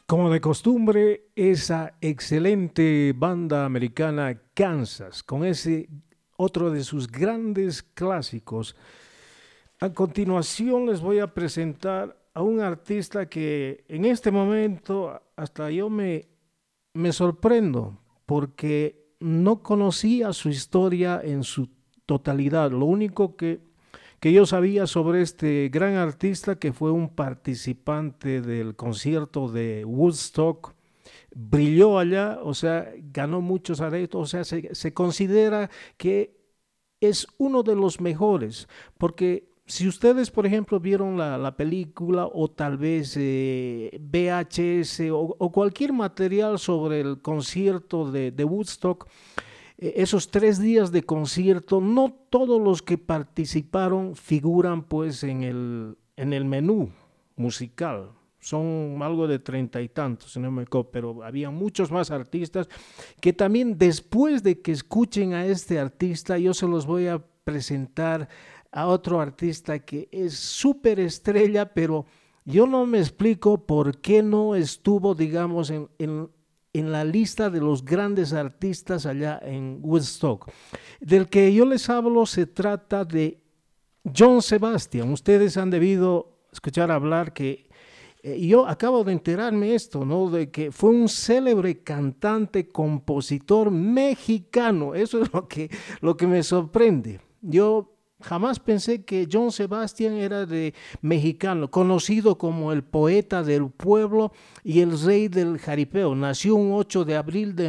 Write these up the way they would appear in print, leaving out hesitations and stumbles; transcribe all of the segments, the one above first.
Como de costumbre, esa excelente banda americana Kansas, con ese otro de sus grandes clásicos. A continuación les voy a presentar a un artista que en este momento hasta me sorprendo porque no conocía su historia en su totalidad. Lo único que yo sabía sobre este gran artista que fue un participante del concierto de Woodstock, brilló allá, o sea, ganó muchos adeptos, o sea, se considera que es uno de los mejores, porque si ustedes, por ejemplo, vieron la película o tal vez VHS o cualquier material sobre el concierto de Woodstock, esos 3 días de concierto, no todos los que participaron figuran pues en el menú musical. Son algo de 30 y tantos, si no me equivoco, pero había muchos más artistas que también después de que escuchen a este artista, yo se los voy a presentar a otro artista que es súper estrella, pero yo no me explico por qué no estuvo, digamos, en la lista de los grandes artistas allá en Woodstock. Del que yo les hablo se trata de John Sebastian. Ustedes han debido escuchar hablar que yo acabo de enterarme esto, ¿no? De que fue un célebre cantante, compositor mexicano. Eso es lo que me sorprende. Yo jamás pensé que John Sebastian era de mexicano, conocido como el poeta del pueblo y el rey del jaripeo. Nació un 8 de abril de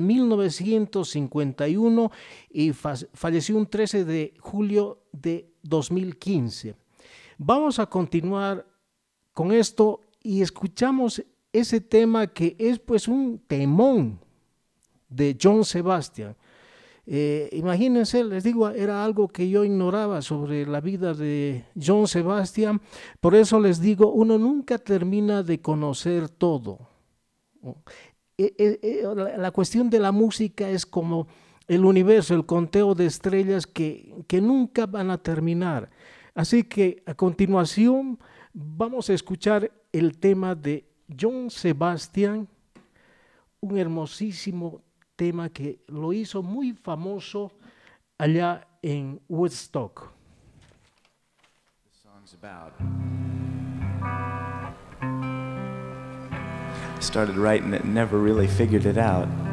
1951 y falleció un 13 de julio de 2015. Vamos a continuar con esto y escuchamos ese tema que es pues un temón de John Sebastian. Imagínense, les digo, era algo que yo ignoraba sobre la vida de John Sebastian, por eso les digo, uno nunca termina de conocer todo. La cuestión de la música es como el universo, el conteo de estrellas que nunca van a terminar. Así que a continuación vamos a escuchar el tema de John Sebastian, un hermosísimo tema que lo hizo muy famoso allá en Woodstock. The song's about. I started writing it and never really figured it out.